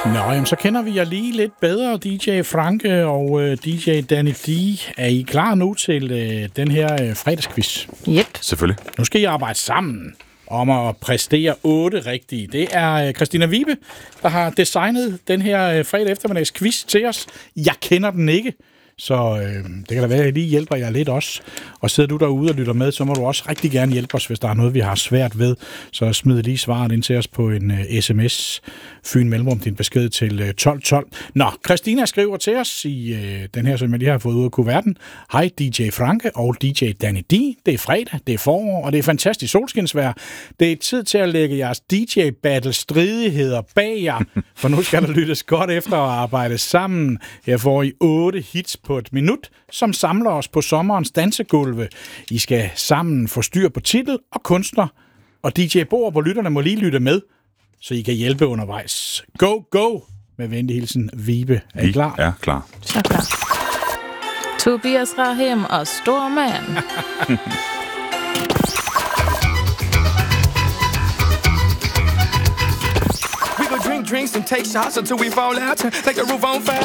Nå, jamen, så kender vi jer lige lidt bedre, DJ Franke og DJ Danny D. Er I klar nu til den her fredagsquiz? Yep. Selvfølgelig. Nu skal I arbejde sammen om at præstere 8 rigtige. Det er Christina Vibe, der har designet den her fredag eftermiddags quiz til os. Jeg kender den ikke, så det kan da være, at jeg lige hjælper jer lidt også. Og sidder du derude og lytter med, så må du også rigtig gerne hjælpe os, hvis der er noget, vi har svært ved. Så smid lige svaret ind til os på en sms. Fyn Mellemrum din besked til 1212. Nå, Christina skriver til os i den her, som jeg lige har fået ud af kuverten. Hej DJ Franke og DJ Danny D. Det er fredag, det er forår, og det er fantastisk solskinsvejr. Det er tid til at lægge jeres DJ-battle stridigheder bag jer, for nu skal der lyttes godt efter at arbejde sammen. Jeg får I 8 hits på et minut, som samler os på sommerens dansegulve. I skal sammen få styr på titel og kunstner, og DJ Boer, hvor lytterne må lige lytte med, så I kan hjælpe undervejs. Go, go! Med venlig hilsen, Vibe. Er I klar? Ja, klar. Så klar. Tobias Rahim og Stormand. We go drink drinks and take shots until we fall out. Take the roof on fire.